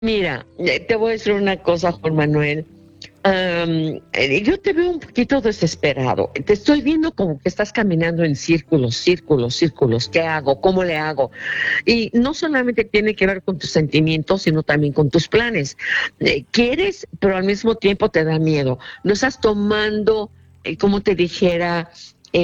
Mira, te voy a decir una cosa, Juan Manuel. Yo te veo un poquito desesperado. Te estoy viendo como que estás caminando en círculos, círculos, círculos. ¿Qué hago? ¿Cómo le hago? Y no solamente tiene que ver con tus sentimientos, sino también con tus planes. Quieres, pero al mismo tiempo te da miedo. No estás tomando, como te dijera,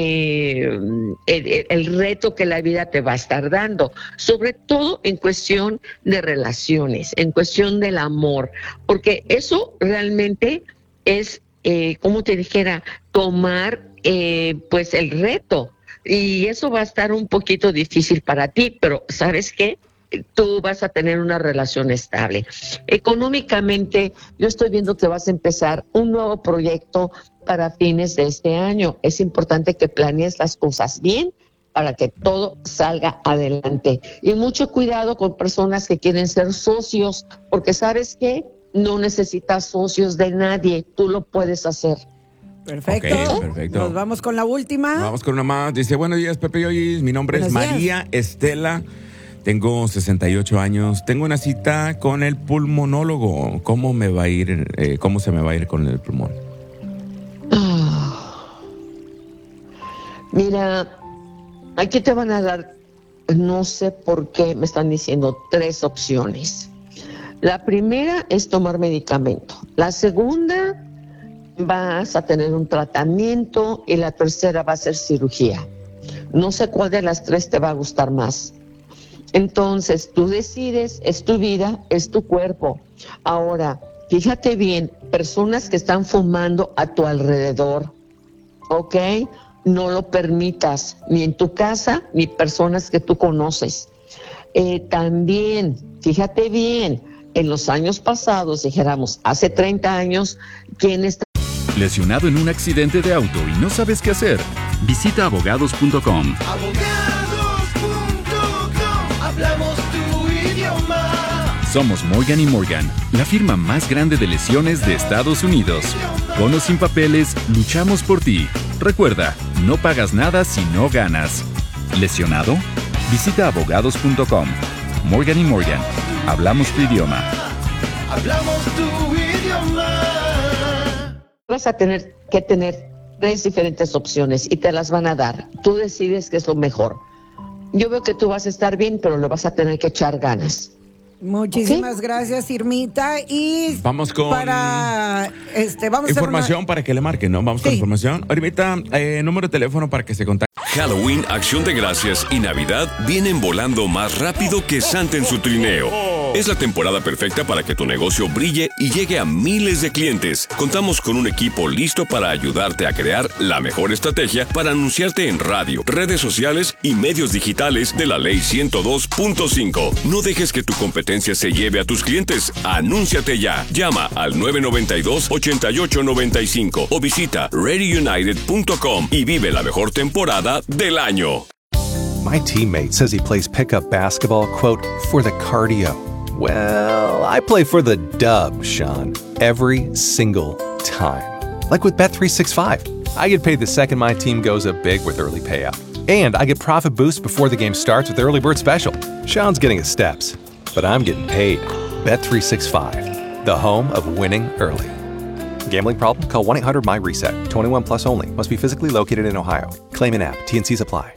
el reto que la vida te va a estar dando, sobre todo en cuestión de relaciones, en cuestión del amor, porque eso realmente es, como te dijera, tomar pues el reto, y eso va a estar un poquito difícil para ti, pero ¿sabes qué? Tú vas a tener una relación estable. Económicamente, yo estoy viendo que vas a empezar un nuevo proyecto para fines de este año. Es importante que planees las cosas bien para que todo salga adelante. Y mucho cuidado con personas que quieren ser socios, porque ¿sabes qué? No necesitas socios de nadie, tú lo puedes hacer. Perfecto. Okay, perfecto. Nos vamos con la última. Vamos con una más. Dice, buenos días, Pepe y Yoyis. Mi nombre es María Estela. Tengo 68 años. Tengo una cita con el pulmonólogo. ¿Cómo me va a ir? ¿Cómo se me va a ir con el pulmón? Mira, aquí te van a dar, no sé por qué me están diciendo 3 opciones. La primera es tomar medicamento. La segunda, vas a tener un tratamiento, y la tercera va a ser cirugía. No sé cuál de las 3 te va a gustar más. Entonces, tú decides, es tu vida, es tu cuerpo. Ahora, fíjate bien, personas que están fumando a tu alrededor, ¿ok? No lo permitas, ni en tu casa, ni personas que tú conoces. También, fíjate bien, en los años pasados, dijéramos, hace 30 años, ¿quién está? ¿Lesionado en un accidente de auto y no sabes qué hacer? Visita abogados.com. Hablamos tu idioma. Somos Morgan & Morgan, la firma más grande de lesiones de Estados Unidos. Con o sin papeles, luchamos por ti. Recuerda, no pagas nada si no ganas. ¿Lesionado? Visita abogados.com. Morgan & Morgan, hablamos tu idioma. Hablamos tu idioma. Vas a tener que tener 3 diferentes opciones y te las van a dar. Tú decides qué es lo mejor. Yo veo que tú vas a estar bien, pero le vas a tener que echar ganas. Muchísimas gracias, Irmita. Y vamos con vamos a información para que le marquen, ¿no? Vamos con información. Irmita, número de teléfono para que se contacte. Halloween, Acción de Gracias y Navidad vienen volando más rápido que Santa en su trineo. Es la temporada perfecta para que tu negocio brille y llegue a miles de clientes. Contamos con un equipo listo para ayudarte a crear la mejor estrategia para anunciarte en radio, redes sociales y medios digitales de la Ley 102.5. No dejes que tu competencia se lleve a tus clientes. Anúnciate ya. Llama al 992-8895 o visita readyunited.com y vive la mejor temporada del año. My teammate says he plays pickup basketball, quote, for the cardio. Well, I play for the dub, Sean, every single time. Like with Bet365. I get paid the second my team goes up big with early payout. And I get profit boost before the game starts with Early Bird Special. Sean's getting his steps, but I'm getting paid. Bet365, the home of winning early. Gambling problem? Call 1-800-MY-RESET. 21 plus only. Must be physically located in Ohio. Claim in app. T&Cs apply.